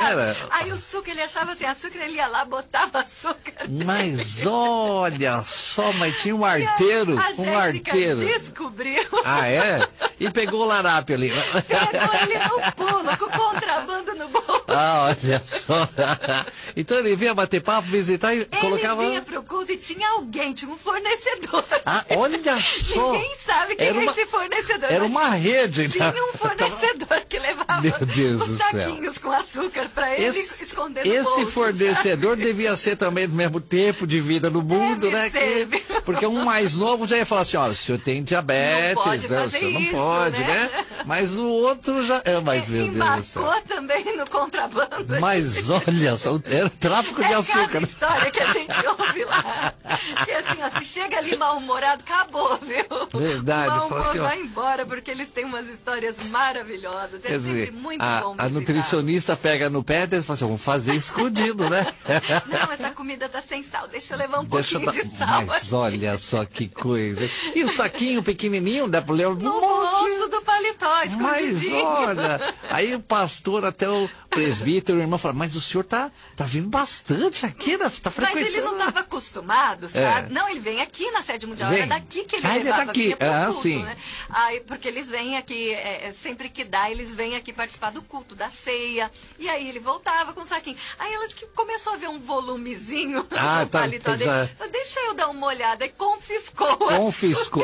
era? Aí o suco, ele achava assim, açúcar, ele ia lá, botava açúcar. Mas olha só, mas tinha um arteiro, A um Jéssica arteiro. descobriu. Ah, é? E pegou o larápio ali. Pegou ele no pulo, com o contrabando no bolso. Ah, olha só. Então ele vinha bater papo, visitar e colocava... Ele vinha pro culto e tinha alguém, tinha um fornecedor. Ah, olha só. Ninguém sabe quem Era é uma- esse fornecedor. Era mas uma rede. então. tinha um fornecedor que levava Meu Deus os do céu. saquinhos com açúcar pra ele esconder no Esse bolso. fornecedor devia ser também do mesmo tempo de vida no mundo, Deve né? ser, Porque um mais novo já ia falar assim, ó, o senhor tem diabetes, Não pode né? O fazer senhor não isso, pode, né? Mas o outro já... Mas, meu Deus do céu. Embarcou também no contrabando. Mas olha só, era tráfico de É açúcar. cada história que a gente ouve lá. Que assim, ó, se chega ali mal-humorado, acabou, viu? Verdade, O mau fala humor assim, ó. vai embora, porque eles têm umas histórias maravilhosas. É Quer sempre dizer, muito a bom visitar. nutricionista pega no pé e fala assim, vamos fazer escondido, né? Não, essa comida tá sem sal, deixa eu levar um Deixa eu pouquinho dar- de sal. Mas olha só que coisa. E o saquinho pequenininho, dá pra ler um No monte. bolso do paletó, Mas escondidinho. olha, aí o pastor, até o presbítero, o irmão fala, mas o senhor tá vindo bastante aqui, né? Você tá Mas frequentando. ele não estava acostumado, sabe? É. Não, ele vem aqui na sede mundial. Vem. Era daqui que ele Ah, ele é levava, daqui. vinha pro Ah, culto, sim. né? Aí, porque eles vêm aqui, sempre que dá, eles vêm aqui participar do culto, da ceia. E aí ele voltava com o saquinho. Aí elas que começou a ver um volumezinho Ah, no tá, paletó dele. já- Deixa eu dar uma olhada. E confiscou o Confiscou.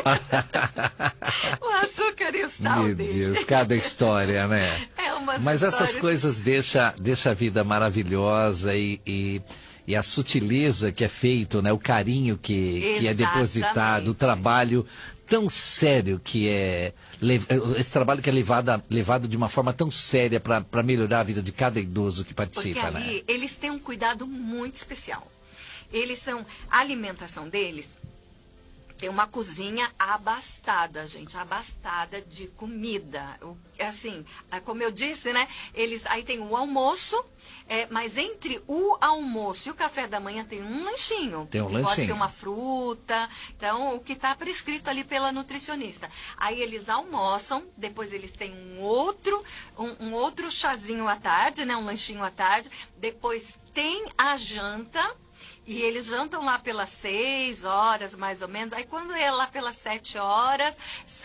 o açúcar e o sal Meu dele. Deus, cada história, né? É umas Mas essas histórias- coisas deixa a vida maravilhosa e a sutileza que é feito, né? O carinho que é depositado, Exatamente. o trabalho tão sério que é... Esse trabalho que é levado de uma forma tão séria para melhorar a vida de cada idoso que Porque participa, né? ali eles têm um cuidado muito especial. Eles são... A alimentação deles tem uma cozinha abastada, gente. Abastada de comida. Assim, como eu disse, né? Aí tem o almoço, mas entre o almoço e o café da manhã tem um lanchinho. Tem um que lanchinho. Pode ser uma fruta. Então, o que está prescrito ali pela nutricionista. Aí eles almoçam, depois eles têm um outro chazinho à tarde, né? Um lanchinho à tarde. Depois tem a janta. E eles jantam lá pelas 6 horas, mais ou menos. Aí quando é lá pelas 7 horas,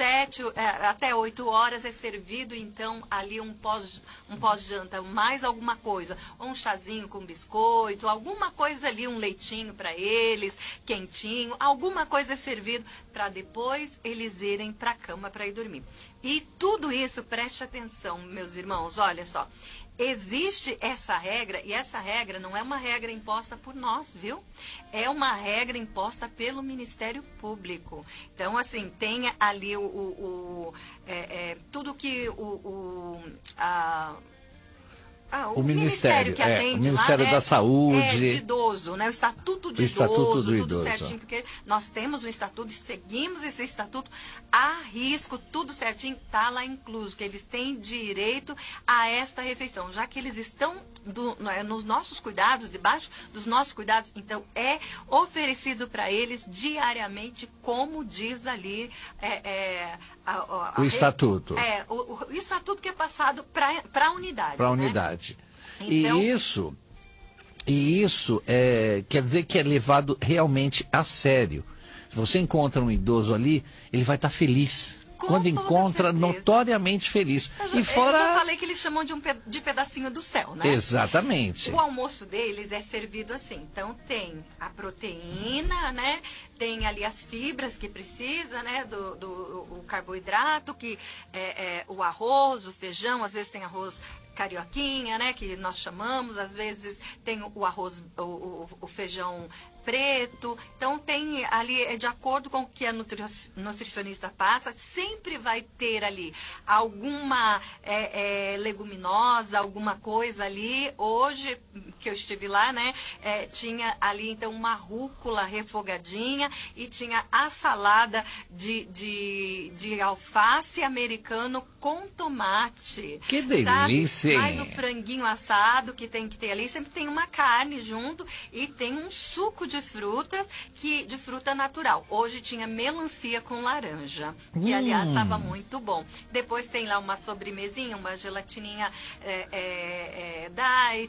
até 8 horas é servido, então, ali um pós-janta, mais alguma coisa. Ou um chazinho com biscoito, alguma coisa ali, um leitinho para eles, quentinho. Alguma coisa é servido para depois eles irem para a cama para ir dormir. E tudo isso, preste atenção, meus irmãos, olha só. Existe essa regra, e essa regra não é uma regra imposta por nós, viu? É uma regra imposta pelo Ministério Público. Então, assim, tem ali tudo que o Ministério que atende o Ministério lá, da Saúde. de idoso, né? O Estatuto de O Estatuto Idoso, do tudo Idoso. certinho, porque nós temos um estatuto e seguimos esse estatuto a risco, tudo certinho, está lá incluso, que eles têm direito a esta refeição, já que eles estão nos nossos cuidados, debaixo dos nossos cuidados, então é oferecido para eles diariamente, como diz ali O estatuto. O estatuto que é passado para a unidade. Para a né? unidade. Então- E isso quer dizer que é levado realmente a sério. Se você encontra um idoso ali, ele vai estar feliz. Com Quando toda encontra, certeza. notoriamente feliz. Eu E fora... já falei que eles chamam de pedacinho do céu, né? Exatamente. O almoço deles é servido assim. Então tem a proteína, né? Tem ali as fibras que precisa, né? O carboidrato, que o arroz, o feijão, às vezes tem arroz carioquinha, né? Que nós chamamos, às vezes tem o arroz, o feijão preto. Então tem ali, de acordo com o que a nutricionista passa, sempre vai ter ali alguma leguminosa, alguma coisa ali. Hoje que eu estive lá, né, tinha ali então uma rúcula refogadinha e tinha a salada de alface americano com tomate. Que delícia, sabe? hein? Mais o franguinho assado que tem que ter ali, sempre tem uma carne junto e tem um suco de frutas, de fruta natural. Hoje tinha melancia com laranja, que aliás estava muito bom. Depois tem lá uma sobremesinha, uma gelatininha diet,